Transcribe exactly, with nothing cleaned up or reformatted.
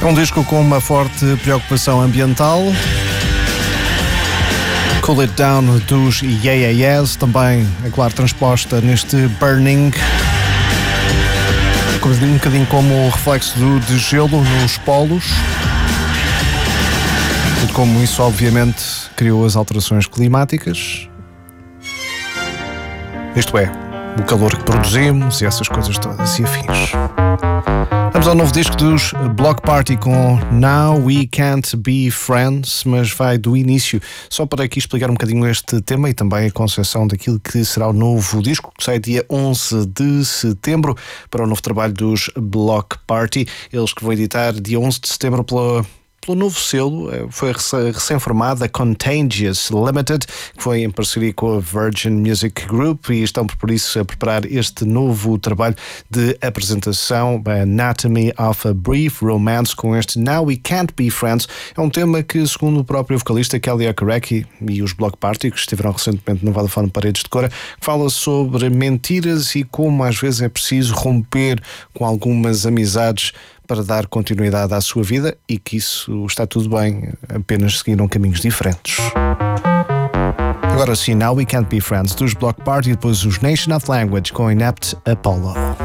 É um disco com uma forte preocupação ambiental. Cool It Down dos Yeah Yeah Yeahs, também, é claro, transposta neste Burning, um bocadinho como o reflexo do, de gelo nos polos. E como isso, obviamente, criou as alterações climáticas. Isto é, o calor que produzimos e essas coisas todas e afins. Vamos ao novo disco dos Bloc Party com Now We Can't Be Friends, mas vai do início, só para aqui explicar um bocadinho este tema e também a concepção daquilo que será o novo disco, que sai dia onze de setembro para o novo trabalho dos Bloc Party, eles que vão editar dia onze de setembro pela... pelo novo selo, foi recém-formada Contagious Limited, que foi em parceria com a Virgin Music Group, e estão por isso a preparar este novo trabalho de apresentação, Anatomy of a Brief Romance, com este Now We Can't Be Friends. É um tema que, segundo o próprio vocalista Kelly Okereke e os Bloc Party, que estiveram recentemente no Vodafone Paredes de Cora, fala sobre mentiras e como às vezes é preciso romper com algumas amizades para dar continuidade à sua vida e que isso está tudo bem, apenas seguiram caminhos diferentes. Agora sim, Now We Can't Be Friends dos Bloc Party e depois os Nation of Language com Inept Apollo.